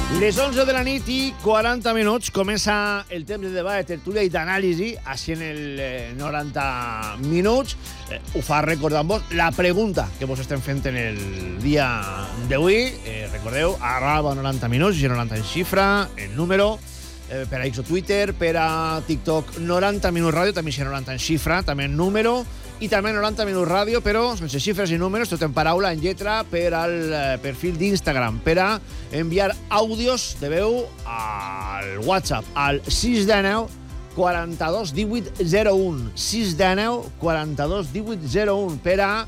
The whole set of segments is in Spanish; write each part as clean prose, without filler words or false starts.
Les 11 de la nit i 40 minuts comença el temps de debat, de tertúlia i d'anàlisi, així en el 90 minuts. Ho fa recordant-vos la pregunta que vos estem fent en el dia d'avui. Recordeu, arroba 90 minuts, 90 en xifra, el número, per a X o Twitter, per a TikTok 90 minuts ràdio, també 90 en xifra, també en número, i també 90 minuts ràdio, però sense xifres i números, tot en paraula, en lletra, per al perfil d'Instagram, per a enviar àudios de veu al WhatsApp, al 619 42 18 01. 619 42 18 01, per a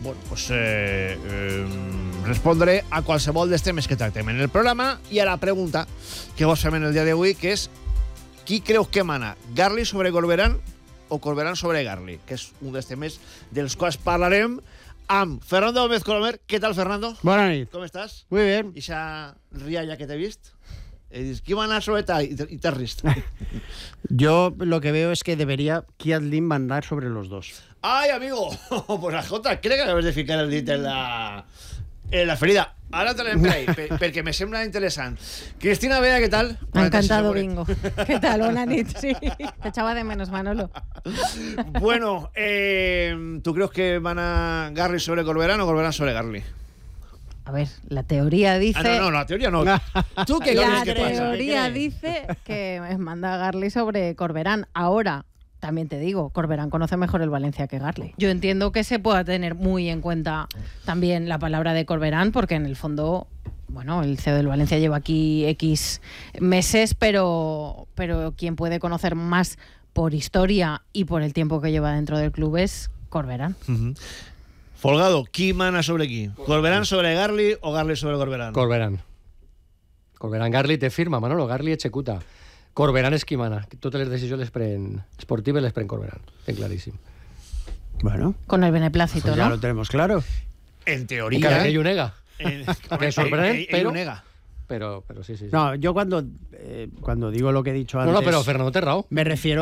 respondre a qualsevol dels temes que tractem en el programa i a la pregunta que vos fem en el dia d'avui, que és: qui creus que mana, Garli sobre Corberán o Corberán sobre Garli? Que és un dels temes dels quals parlarem amb Fernando Gómez Colomer. ¿Qué tal, Fernando? Buenas noches. ¿Cómo estás? Muy bien. ¿Y esa rialla que te he visto? Dices, ¿quién mana sobre tal? Y te has risto. Yo lo que veo es que debería Kiat Lim mandar sobre los dos. ¡Ay, amigo! Pues la Jota, creo que acabes de ficar el dit en la ferida. Ara t'anem per ahí, perquè me sembla interessant. Cristina Bea, ¿qué tal? Encantado, Bingo. ¿Qué tal? Buena nit, sí. Te echaba de menos, Manolo. Bueno, ¿tú crees que van a Garli sobre Corberán o Corberán sobre Garli? A ver, la teoría dice... No, la teoría no. ¿Tú qué crees que pasa? La teoría dice que manda a Garli sobre Corberán. Ahora, también te digo, Corberán conoce mejor el Valencia que Garli. Yo entiendo que se pueda tener muy en cuenta también la palabra de Corberán, porque en el fondo, bueno, el CEO del Valencia lleva aquí X meses, pero quien puede conocer más por historia y por el tiempo que lleva dentro del club es Corberán. Uh-huh. Folgado, ¿quién mana sobre qui? ¿Corberán sobre Garli o Garli sobre Corberán? Corberán. Corberán. Garli te firma, Manolo. Garli executa. Corberán és qui mana. Totes les decisions esportives les pren Corberán. Ben claríssim. Bueno. Con el beneplácito, pues ¿no? Ya lo tenemos claro. En teoría... Encara que ell ho nega. Que sorprèn, però... nega. Pero sí. No, yo cuando digo lo que he dicho antes... No, pero Fernando te raó. Me refiero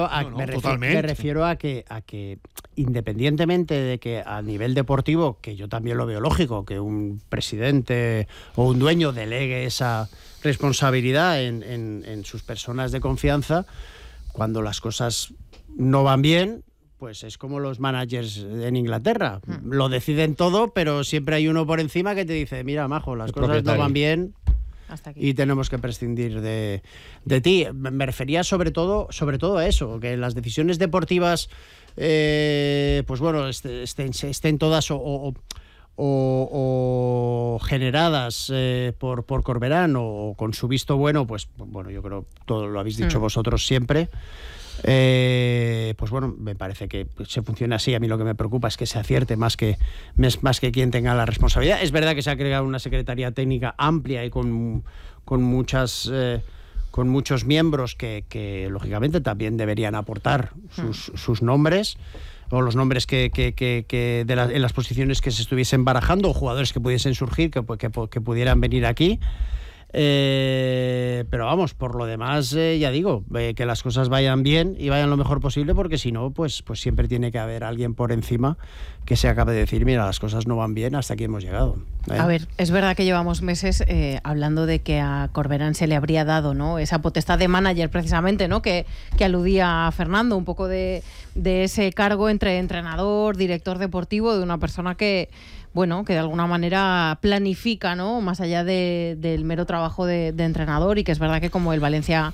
a que independientemente de que a nivel deportivo, que yo también lo veo lógico, que un presidente o un dueño delegue esa responsabilidad en sus personas de confianza, cuando las cosas no van bien, pues es como los managers en Inglaterra. Lo deciden todo, pero siempre hay uno por encima que te dice, mira, majo, las cosas no van bien... Hasta aquí. Y tenemos que prescindir de ti. Me refería sobre todo a eso, que las decisiones deportivas, pues bueno, estén todas o generadas por Corberán o con su visto bueno, pues bueno, yo creo todo lo habéis dicho vosotros siempre. Pues bueno, me parece que se funciona así. A mí lo que me preocupa es que se acierte más que quien tenga la responsabilidad. Es verdad que se ha creado una secretaría técnica amplia y con muchos miembros que lógicamente también deberían aportar sus nombres o los nombres en las posiciones que se estuviesen barajando o jugadores que pudiesen surgir que pudieran venir aquí. Pero vamos, por lo demás, ya digo, que las cosas vayan bien y vayan lo mejor posible, porque si no, pues siempre tiene que haber alguien por encima que se acabe de decir, mira, las cosas no van bien, hasta aquí hemos llegado. A ver, es verdad que llevamos meses hablando de que a Corberán se le habría dado, ¿no?, esa potestad de manager precisamente, ¿no?, que aludía a Fernando, un poco de ese cargo entre entrenador, director deportivo, de una persona que de alguna manera planifica, ¿no?, más allá del mero trabajo de entrenador, y que es verdad que como el Valencia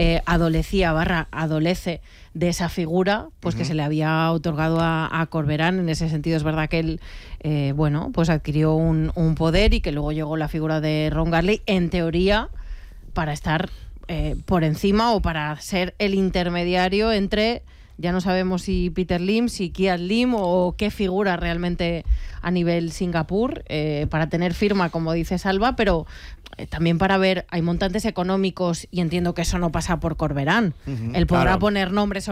adolece de esa figura, pues que se le había otorgado a Corberán. En ese sentido es verdad que él pues adquirió un poder, y que luego llegó la figura de Ron Garli, en teoría, para estar por encima o para ser el intermediario entre... Ya no sabemos si Peter Lim, si Kiat Lim o qué figura realmente a nivel Singapur, para tener firma, como dice Salva, pero también para ver, hay montantes económicos y entiendo que eso no pasa por Corberán. Él podrá poner nombres